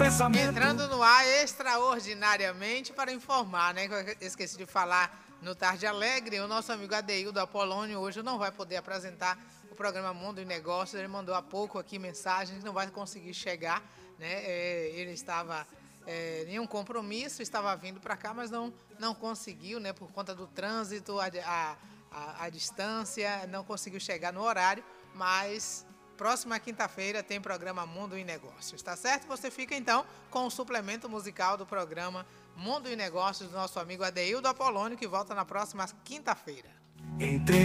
pensamento. Entrando no ar extraordinariamente para informar, né? Que eu esqueci de falar no Tarde Alegre. O nosso amigo Adeildo Apolônio hoje não vai poder apresentar o programa Mundo e Negócios. Ele mandou há pouco aqui mensagens, não vai conseguir chegar, né? Ele estava em um compromisso, estava vindo para cá, mas não conseguiu, né? Por conta do trânsito, a distância, não conseguiu chegar no horário, mas próxima quinta-feira tem programa Mundo e Negócios, tá certo? Você fica então com o suplemento musical do programa Mundo e Negócios do nosso amigo Adeildo Apolônio, que volta na próxima quinta-feira.